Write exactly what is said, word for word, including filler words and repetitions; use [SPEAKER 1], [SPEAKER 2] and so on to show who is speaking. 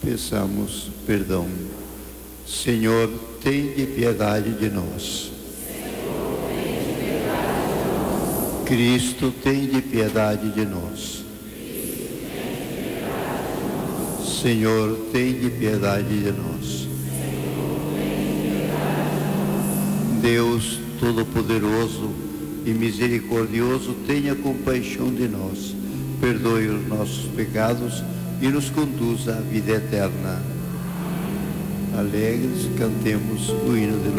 [SPEAKER 1] Peçamos perdão. Senhor, tende piedade de nós. Cristo, tende piedade de nós. Senhor, tende piedade de nós. Deus Todo-Poderoso e Misericordioso, tenha compaixão de nós, perdoe os nossos pecados e nos conduza à vida eterna. Alegres, cantemos o hino de